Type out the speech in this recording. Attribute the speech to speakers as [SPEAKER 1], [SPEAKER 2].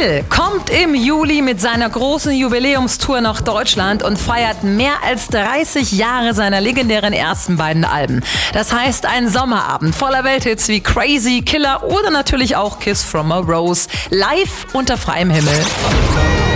[SPEAKER 1] Seal kommt im Juli mit seiner großen Jubiläumstour nach Deutschland und feiert mehr als 30 Jahre seiner legendären ersten beiden Alben. Das heißt, ein Sommerabend voller Welthits wie Crazy, Killer oder natürlich auch Kiss from a Rose live unter freiem Himmel.